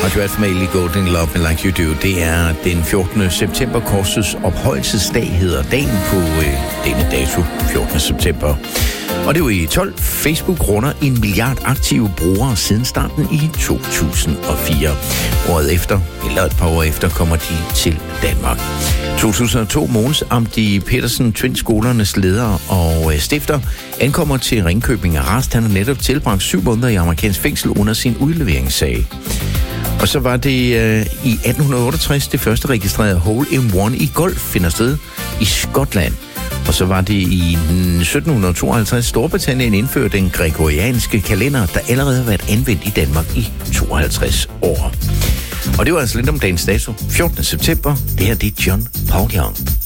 Radio Family Golden Love Me Like You Do. Det er den 14. september. Korsets ophøjelsesdag hedder dagen på denne dato, 14. september. Og det er jo i 12. Facebook runder 1 milliard aktive brugere siden starten i 2004. Året efter, eller et par år efter, kommer de til Danmark. 2002, Mogens Amdi Petersen, Twin-skolernes leder og stifter, ankommer til Ringkøbing Arrest. Han har netop tilbragt 7 måneder i amerikansk fængsel under sin udleveringssag. Og så var det i 1868 det første registrerede hole-in-one i golf finder sted i Skotland. Og så var det i 1752 Storbritannien indførte den gregorianske kalender, der allerede har været anvendt i Danmark i 52 år. Og det var altså lidt om dagens dato, 14. september. Det her det er John Paul Young.